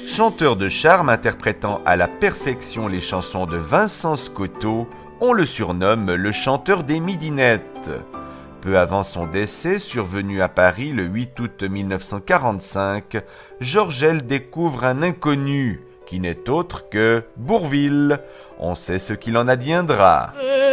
Chanteur de charme interprétant à la perfection les chansons de Vincent Scotto, on le surnomme le chanteur des midinettes. Peu avant son décès, survenu à Paris le 8 août 1945, Georgel découvre un inconnu, qui n'est autre que Bourvil. On sait ce qu'il en adviendra.